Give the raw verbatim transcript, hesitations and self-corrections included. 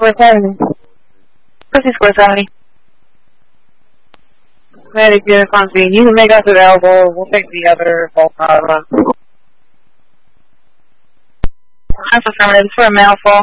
square seventy. Pussy square seventy. Ready to convene. You can make us available. We'll take the other bulk run. That's affirmative. It's for a male fall.